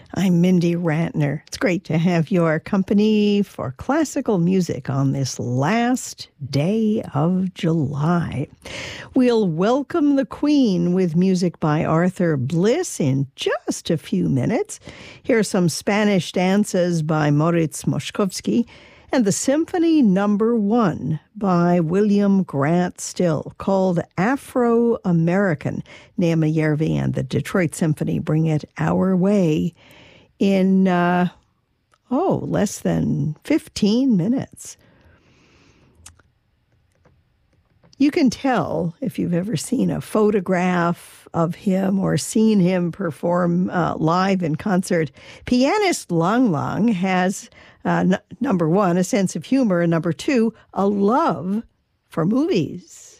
I'm Mindy Rantner. It's great to have your company for classical music on this last day of July. We'll welcome the Queen with music by Arthur Bliss in just a few minutes. Here are some Spanish dances by Moritz Moszkowski and the Symphony Number 1 by William Grant Still, called Afro-American. Naima Järvi and the Detroit Symphony bring it our way in, less than 15 minutes. You can tell if you've ever seen a photograph of him or seen him perform live in concert. Pianist Lang Lang has, number one, a sense of humor, and number two, a love for movies.